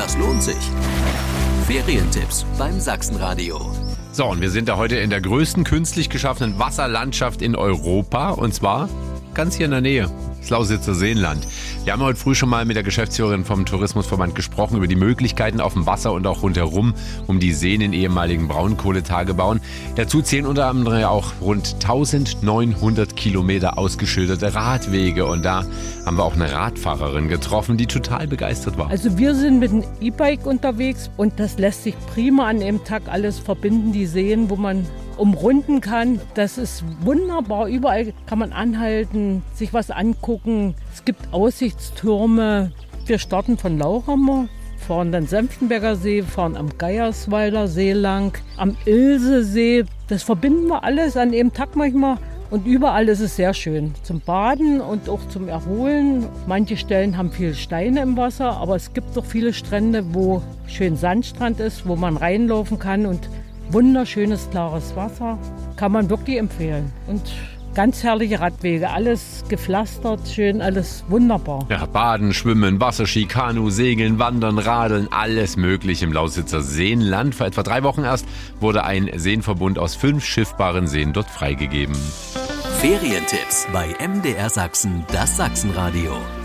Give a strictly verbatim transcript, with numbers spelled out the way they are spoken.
Das lohnt sich. Ferientipps beim Sachsenradio. So, und wir sind da heute in der größten künstlich geschaffenen Wasserlandschaft in Europa. Und zwar ganz hier in der Nähe, das Lausitzer Seenland. Wir haben heute früh schon mal mit der Geschäftsführerin vom Tourismusverband gesprochen über die Möglichkeiten auf dem Wasser und auch rundherum um die Seen in ehemaligen Braunkohletagebauen. Dazu zählen unter anderem auch rund eintausendneunhundert Kilometer ausgeschilderte Radwege. Und da haben wir auch eine Radfahrerin getroffen, die total begeistert war. Also wir sind mit dem E-Bike unterwegs und das lässt sich prima an dem Tag alles verbinden, die Seen, wo man umrunden kann. Das ist wunderbar. Überall kann man anhalten, sich was angucken. Es gibt Aussichtstürme. Wir starten von Lauchhammer, fahren den Senftenberger See, fahren am Geierswalder See lang, am Ilsesee. Das verbinden wir alles an dem Tag manchmal. Und überall ist es sehr schön zum Baden und auch zum Erholen. Manche Stellen haben viel Steine im Wasser, aber es gibt auch viele Strände, wo schön Sandstrand ist, wo man reinlaufen kann und wunderschönes, klares Wasser. Kann man wirklich empfehlen. Und ganz herrliche Radwege, alles gepflastert, schön, alles wunderbar. Ja, Baden, Schwimmen, Wasserski, Kanu, Segeln, Wandern, Radeln, alles möglich im Lausitzer Seenland. Vor etwa drei Wochen erst wurde ein Seenverbund aus fünf schiffbaren Seen dort freigegeben. Ferientipps bei M D R Sachsen, das Sachsenradio.